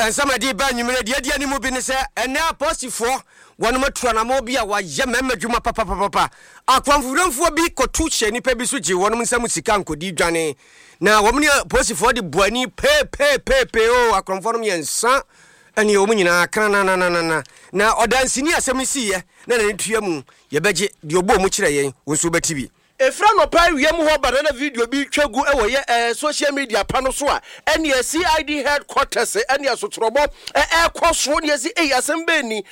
And somebody ban you made the animal business and now possible one more tranamobia was Yamajuma papa. A confident for big cotuche ni pebisuji, one musicanco di Johnny. Now, woman, possible the buoni pay, oh, a conformian son. And you woman, na. Now, or dancing here, some see, then into your moon, your budget, your bow much, Unsuba TV. A friend of Pai Yamu banana video be chagu social media panoswa and your CID headquarters and your sotrobo air cross one yes asembeni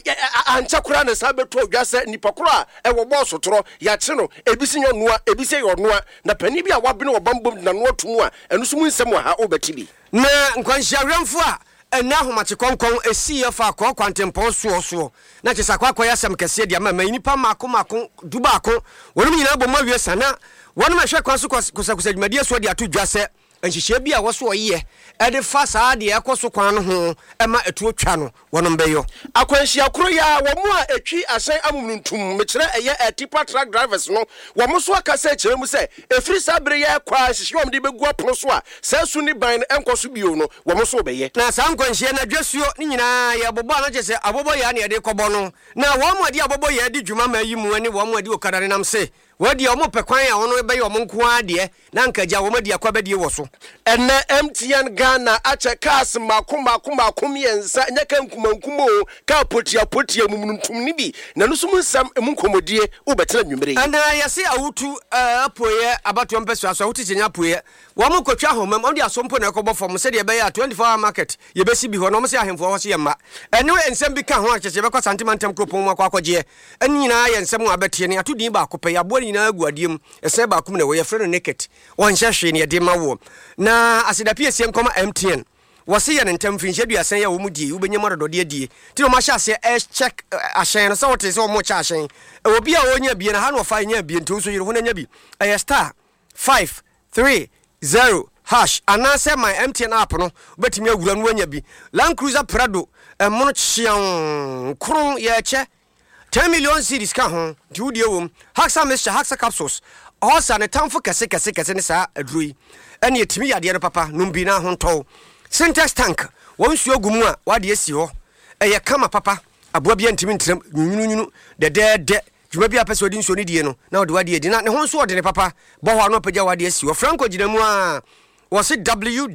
and chakurana sabeto just nipakura and was sotro yachino ebisi nwa ebisi onwa na panibia wabino wabambum na no tumwa and sumun semwa ha obetibi na nkwanhia remfo a ena homache konkon esiefa akọ kwantempon so na chesa kwakọ yasem kese dia ma nipa mako dubako wonum nyina bom awie sana wonum ahwe kwan so kusa dwumadie so dia to dwase anhihye bia wo so oyie ede fa saa de ekoso kwan no ho ema etu otwa no wonum beyo akwanhia koro ya wo mu a etwi asen amununtum mekire eye tipa truck drivers no wo mu so akasa kire mu se efiri sabre ya kwa hihye wom de begu apono so a sasu ni ban enkoso bio no wo mu so beye na saa nkwanhia na dwasuo ni nyina ya bobo na chese abobo ya na de kobo no na wo mu ade abobo ya de dwuma ma yi mu ani wo mu ade okadare nam se wadi omo pekwan ya wono be yo monko ade na nkaja wo madi akwabadie wo so ene MTN Ghana ache kas makum yensa nyaka nkumankumo ka potia mumuntum ni bi na no so munsam emunkomodie wo betena nwumere ana yase awutu apoye abato mpeso aso awuti chenya apoye wo mo kotwa homam on de asompo na ekobọ fom se de be ya 24 hour market ye besi bi ho no mo se ahemfo ho se yemma ene ensem bi ka ho acheche be kwa santimantem kropon mu akwakoje eni nyina ye ensem abetie ne atodi ba akopɛ ya bo nyina aguadiem ese ba kum na wo ye frɛ no naked won hyehwe ne de ma wo na asidapie siem koma MTN wose ye ntem finhye duasen ya wo mu die wo benya modode die ti no ma hye ase check ahyen so wote se wo mo cha ahyen obi a onya bie na ha no fa nya bie nto so yire ho na nya bi star 530 anase my MTN app no betimi awura no anya bi Land Cruiser Prado mono chian kron ye che 10 million cedis ka ho di wom Haxa Mixture Haxa capsules osa ne tamfo kese ne sa adrui ene yetimi yade no papa numbi na ho nto Syntex tank wonsu ogumu a wade esi ho eye kama papa aboa bia ntimi ntram nyunu de dwuma bia pese odi nso ni die no na ode wade edi na ne ho nso ode ne papa bo ho ano pagya wade esi ho Franco ginamu a was it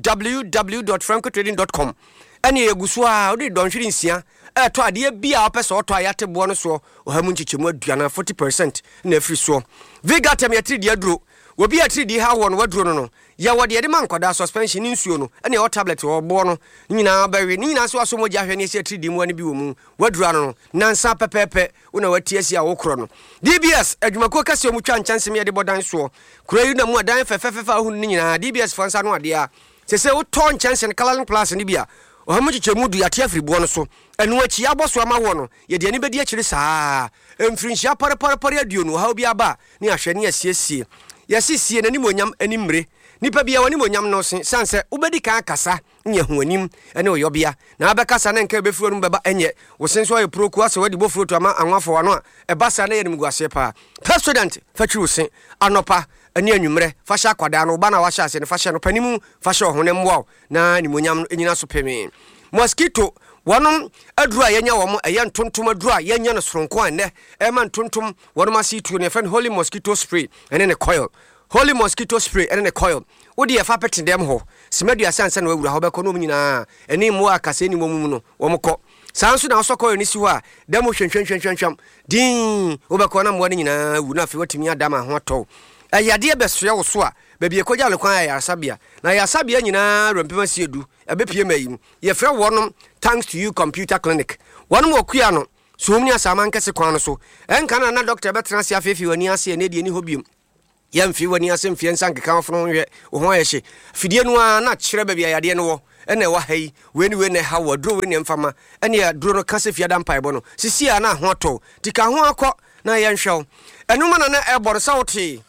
www.francotrading.com ene yeguso a ode donhwiri nsia to ade bia pese oto ayate bo no so ohamu nchichemu aduana 40% na afiri so Vigatem ya 3D aduro obi a 3D ha won waduro no ya wode de mankoda suspension nsuo no ene o tablet wo bo no nyina bawe nyina so aso moja hwe ne ese 3D mu ani bi wo mu waduro no nansa pepepe una watiasi a wokro no DBS adwumako kase o mu twa nchansem ye de bodan so kura yi na mu adan fefefefa hu nyina DBS fansa no ade a sese wo ton chancen Coloring Plus ni bia o hamu chichemu du yate afiri bo no so enu achi aboso ama wo no ye de ani bedi akiri saa emfrinhia pare aduo no ha obi aba ni ahwe ne asiesie yasisie nani monyam animre nipa bia wani monyam no sanse ubedi kan kasa nye ho anim ene oyobia na abekasa na nka befuro no beba enye wo senso aye proku ase wadi bofuro to ama anwafo wano a ebasa na yenim guase pa president fatwiru sen anopa ani anwumre fasha akwada no ba na washa ase ne fasha no panimu fasha ohone mwa na ni monyam enyina so pemi mosquito wonom adura yenya wo mo eye ntontom adura yenya no soronko ane ema ntontom wonom asitu ne fen holy mosquito spray ene ne coil holy mosquito spray ene ne coil wodi ye fa pete dem ho simadu asansa na wawura ho beko no nyina ene mu akase ni momu no wo mko sanso na so coil ni si ho a dem hwenhwenhwenhwenhwam din wo beko na mo ne nyina wu na fe watimi adama ho to ayade besoya wo so a baby ekoja lekwan ya sabia na ya sabia nyina rompema siedu ebepie mayim ye frɛ wonom thanks to you computer clinic wonom okua no so omni asama nkese kwan no so enka na doctor betra se afefi wani ase ne de ni hobium ye mfi wani ase mfi ensan keka fo no hwe wo ho ayehye fidie no a na kyerɛ baby ayade no wo ene wa hai weni ne ha wodro weni mfama ene ya duro no kase fiada mpaebo no sisi a na ho to tika ho akɔ na ye nhwew enuma na ebor sauti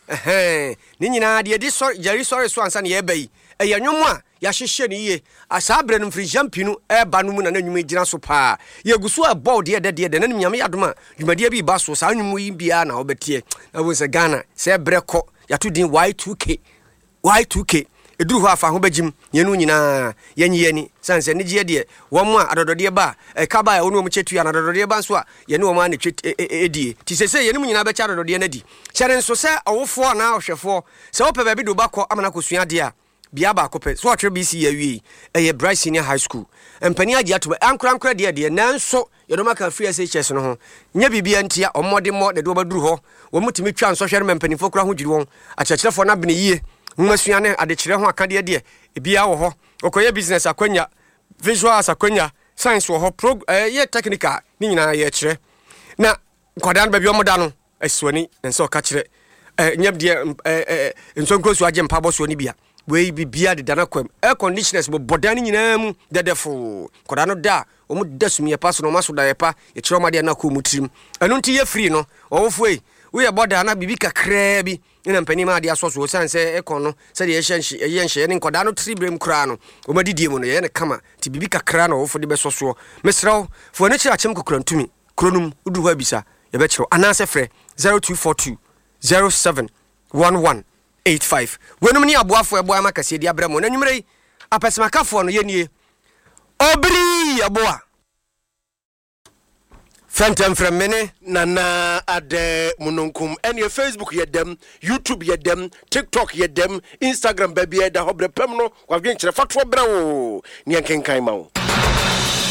ni nyina de di so jari sorry so ansa na ye bai eye nwomo a ya hyehye ne ye asabre no mfiri jampinu eba no mu na nwuma gina so pa ye guso a board ye de na nyame yadoma dwumade bi ba so sa nwumu yi bia na obetie na wo se Ghana se breko ya to din Y2K eduru ho afa ho bagim yenu nyina yenyi sanse ne gye de wo mo adodode ba ka ba wonu mo chetua na adodode ba nso a yene wo ma ne edie ti sese yenu nyina be cha adodode na di kyere nso se awofo na ahwefo se wo pe ba bi do ba kɔ amana kosua de a bia ba akɔpɛ so atwe BC ya wi Bright Senior High School empani agi ato ankra de nanso yɛdɔma ka free SHS no ho nya bibia ntia ɔmɔde mɔ de do baduru hɔ wo mutimi twa nso hwere mempanifo kura ho dwiri wɔn akyerɛkyerɛfo na bene yie nmasua ne adekyerɛ ho akade de ebia wɔ hɔ okoye business akwanya visual akwanya science wɔ hɔ ye technical ni nyina ye kyerɛ na nkwadaa no ba bi ɔmoda no aswani nso ka kyerɛ nya de nsonkosu agye mpa bɔ so ni bia we bibia de dana kwam air conditioners bo bodan nyina mu dedefo koda no da o mu dasumi pa so no maso da yepa ye kire ma de na ko mutrim enu nti ye free no o wofoi we ye boda na bibi kakra bi ina mpani ma de asoso sanse ekon no se de ye hye ne koda no tribrem kra no o madidie mu no ye ne kama ti bibi kakra no wofo de besoso mesraw fo ne kira chem kokrantumi kronum udu ho abisa ye be kire anase frɛ 0242 0711 85 wenum ni aboafo ebo amakase di abramo na nwumrei apesemakafo no yenie obri aboa Phantom from mene nana ade mununkum ene Facebook yedem YouTube yedem TikTok yedem Instagram baby da hobre pem no kwa gwen kire fatwo bra wo ni enkenkan ma wo